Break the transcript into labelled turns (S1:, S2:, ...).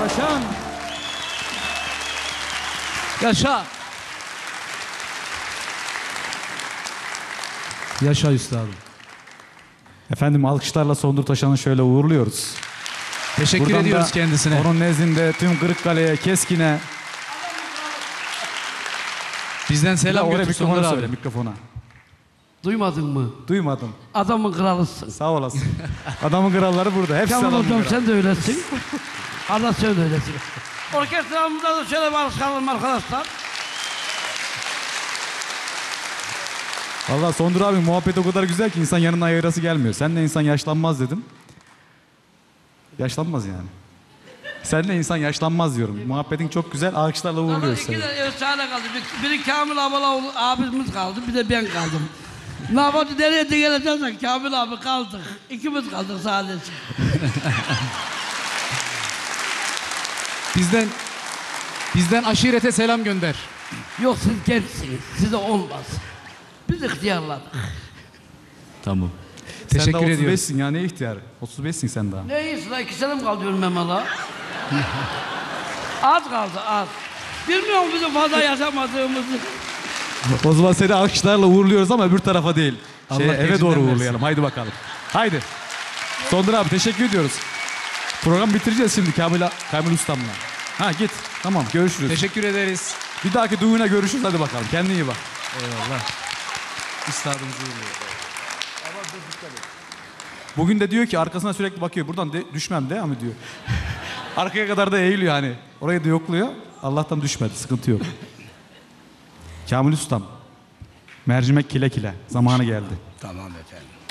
S1: Taşan. Yaşa. Yaşa üstadım.
S2: Efendim alkışlarla Sondur Taşan'ı şöyle uğurluyoruz.
S1: Teşekkür
S2: Buradan
S1: ediyoruz
S2: da
S1: kendisine.
S2: Onun nezdinde tüm Kırıkkale'ye, Keskin'e.
S1: Bizden selam
S2: Oraya
S1: götür Sondur
S2: mikrofona
S1: abi.
S2: söyle, mikrofona.
S3: Duymadın mı?
S2: Duymadım.
S3: Adamın kralısın.
S2: Sağ olasın. Adamın kralları burada. Hepsi
S3: Kemal
S2: adamın
S3: hocam
S2: kralı.
S3: sen de öylesin. Allah sen de öylesin. Orkestramızda da şöyle bir alışkanlığım arkadaşlar.
S2: Vallahi Sondur abi muhabbet o kadar güzel ki insan yanına ayırası gelmiyor. Senle insan yaşlanmaz dedim. Yaşlanmaz yani. Senle insan yaşlanmaz diyorum. Muhabbetin çok güzel. Alkışlarla uğurluyoruz
S3: İki
S2: seni.
S3: de efsane kaldı. Biri Kamil Abalaoğlu abimiz kaldı. Bir de ben kaldım. Ne yapalım? Nereye de geleceğiz? Kamil abi kaldık. İkimiz kaldık sadece.
S1: Bizden aşirete selam gönder.
S3: Yok siz gençsiniz. Size olmaz. Biz ihtiyarladık.
S1: Tamam.
S2: Sen de
S1: Teşekkür ediyoruz.
S2: 35'sin ya ne ihtiyar? 35'sin sen daha.
S3: Ne iyisi la? 2 sene mi kaldı diyorum Memala? Az kaldı az. Bilmiyor musun bizim fazla yaşamadığımızı?
S2: O zaman seni alkışlarla uğurluyoruz ama öbür tarafa değil.
S1: Allah
S2: Eve
S1: gecinden
S2: doğru
S1: versin.
S2: uğurlayalım. Haydi bakalım. Haydi. Sondur abi teşekkür ediyoruz. Programı bitireceğiz şimdi Kamil Ustam'la. Ha git. Tamam görüşürüz.
S1: Teşekkür ederiz.
S2: Bir dahaki düğüne görüşürüz hadi bakalım. Kendine iyi bak.
S1: Eyvallah. Üstadımızı uğurluyor.
S2: Bugün de diyor ki arkasına sürekli bakıyor. Buradan düşmem de mi diyor. Arkaya kadar da eğiliyor hani. Orayı da yokluyor. Allah'tan düşmedi. Sıkıntı yok. Kamil Ustam. Mercimek kile kile. Zamanı geldi.
S4: Tamam efendim.